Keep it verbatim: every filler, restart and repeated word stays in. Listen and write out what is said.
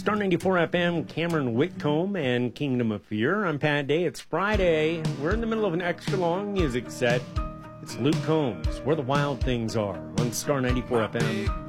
Star ninety-four F M, Cameron Whitcomb and Kingdom of Fear. I'm Pat Day. It's Friday. We're in the middle of an extra long music set. It's Luke Combs, Where the Wild Things Are, on Star ninety-four F M.